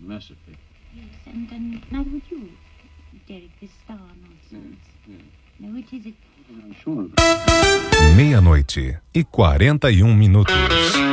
mess of people. Yes, and neither would you, Derek, this star nonsense. No, it is it. Meia-noite e 41 minutos.